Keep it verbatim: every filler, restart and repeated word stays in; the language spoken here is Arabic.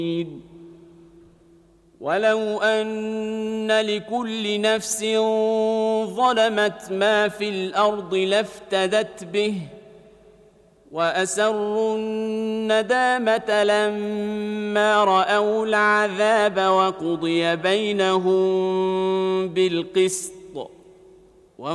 ولو أن لكل نفس ظلمت ما في الأرض لافتدت به وأسروا الندامة لما رأوا العذاب وقضي بينهم بالقسط